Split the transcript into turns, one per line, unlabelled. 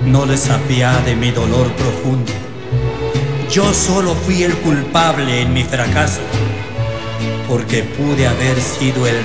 No les apiade mi dolor profundo. Yo solo fui el culpable en mi fracaso, porque pude haber sido el